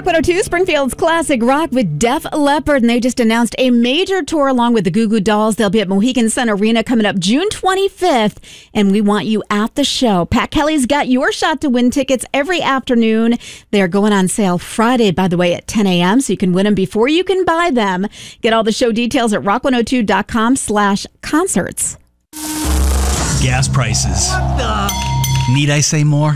Rock 102, Springfield's classic rock with Def Leppard, and they just announced a major tour along with the Goo Goo Dolls. They'll be at Mohegan Sun Arena coming up June 25th, and we want you at the show. Pat Kelly's got your shot to win tickets every afternoon. They're going on sale Friday, by the way, at 10 a.m., so you can win them before you can buy them. Get all the show details at rock102.com/concerts. Gas prices. What the? Need I say more?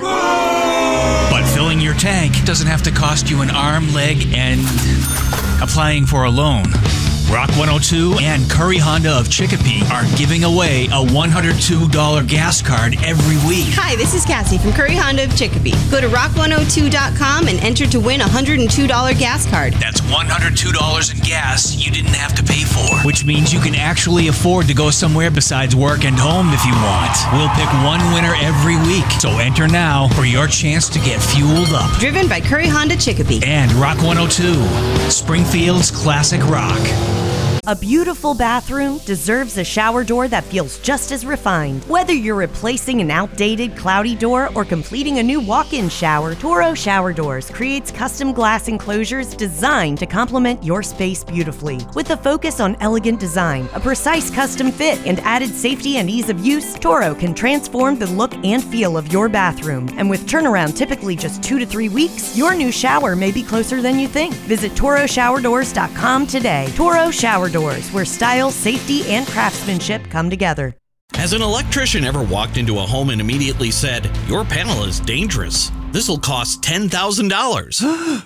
But filling your tank doesn't have to cost you an arm, leg, and applying for a loan. Rock 102 and Curry Honda of Chicopee are giving away a $102 gas card every week. Hi, this is Cassie from Curry Honda of Chicopee. Go to rock102.com and enter to win a $102 gas card. That's $102 in gas you didn't have to pay for, which means you can actually afford to go somewhere besides work and home if you want. We'll pick one winner every week, so enter now for your chance to get fueled up. Driven by Curry Honda Chicopee. And Rock 102, Springfield's classic rock. A beautiful bathroom deserves a shower door that feels just as refined. Whether you're replacing an outdated, cloudy door or completing a new walk-in shower, Toro Shower Doors creates custom glass enclosures designed to complement your space beautifully. With a focus on elegant design, a precise custom fit, and added safety and ease of use, Toro can transform the look and feel of your bathroom. And with turnaround typically just 2 to 3 weeks, your new shower may be closer than you think. Visit ToroShowerDoors.com today. Toro Shower Doors, where style, safety, and craftsmanship come together. Has an electrician ever walked into a home and immediately said, "Your panel is dangerous. This'll cost $10,000.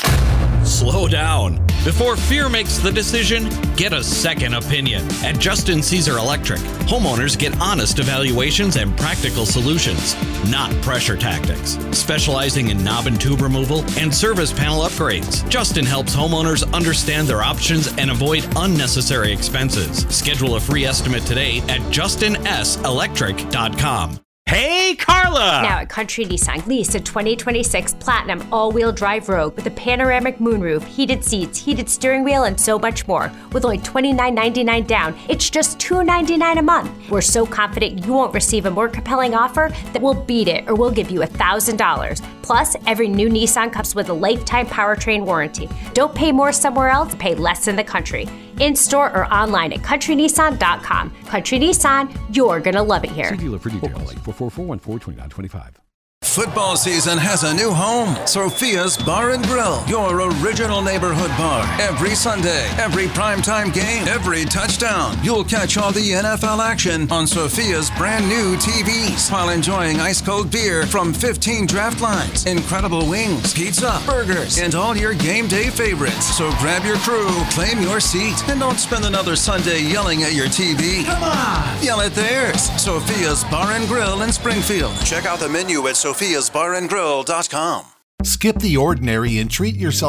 Slow down. Before fear makes the decision, get a second opinion. At Justin Caesar Electric, homeowners get honest evaluations and practical solutions, not pressure tactics. Specializing in knob and tube removal and service panel upgrades, Justin helps homeowners understand their options and avoid unnecessary expenses. Schedule a free estimate today at justinselectric.com. Hey, Carla! Now at Country Nissan, lease a 2026 Platinum all-wheel drive Rogue with a panoramic moonroof, heated seats, heated steering wheel, and so much more. With only $29.99 down, it's just $299 a month. We're so confident you won't receive a more compelling offer that we'll beat it, or we'll give you $1,000. Plus, every new Nissan comes with a lifetime powertrain warranty. Don't pay more somewhere else, pay less in the country. In-store or online at countrynissan.com. Country Nissan, you're gonna love it here. See dealer for details. 444-14-2925. Football season has a new home. Sophia's Bar and Grill, your original neighborhood bar. Every Sunday, every primetime game, every touchdown. You'll catch all the NFL action on Sophia's brand new TVs while enjoying ice-cold beer from 15 draft lines, incredible wings, pizza, burgers, and all your game day favorites. So grab your crew, claim your seat, and don't spend another Sunday yelling at your TV. Come on! Yell at theirs. Sophia's Bar and Grill in Springfield. Check out the menu at sophiasbarandgrill.com. Skip the ordinary and treat yourself